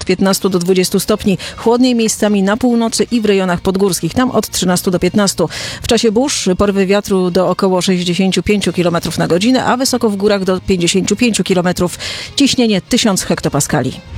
od 15 do 20 stopni. Chłodniej miejscami na północy i w rejonach podgórskich, tam od 13 do 15. W czasie burz porywy wiatru do około 65 km na godzinę, a wysoko w górach do 55 km. Ciśnienie 1000 hektopaskali.